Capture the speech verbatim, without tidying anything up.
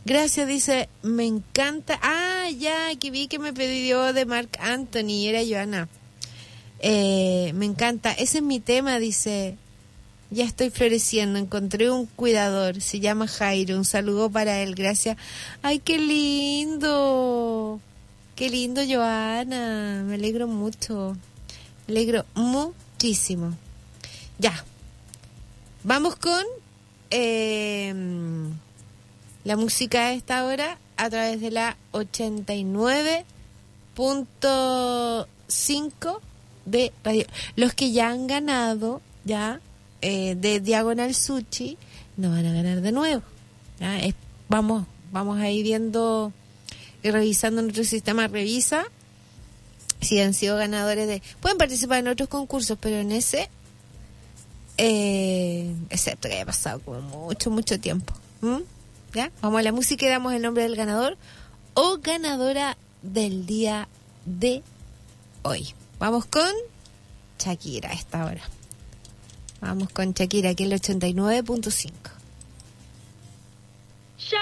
Gracias, dice, me encanta. Ah, ya, que vi que me pidió de Marc Anthony, era Joana. Eh, me encanta, ese es mi tema, dice. Ya estoy floreciendo, encontré un cuidador, se llama Jairo, un saludo para él, gracias. Ay, qué lindo, qué lindo, Joana, me alegro mucho, me alegro muchísimo. Ya, vamos con eh, la música a esta hora a través de la ochenta y nueve punto cinco de radio. Los que ya han ganado, ya... Eh, de Diagonal Sushi no van a ganar de nuevo. ¿Ya? Es, vamos, vamos a ir viendo y revisando nuestro sistema. Revisa si han sido ganadores de... Pueden participar en otros concursos, pero en ese, eh, excepto que haya pasado como mucho, mucho tiempo. ¿Mm? ¿Ya? Vamos a la música y damos el nombre del ganador o ganadora del día de hoy. Vamos con Shakira a esta hora. Vamos con Shakira, aquí en el ochenta y nueve punto cinco.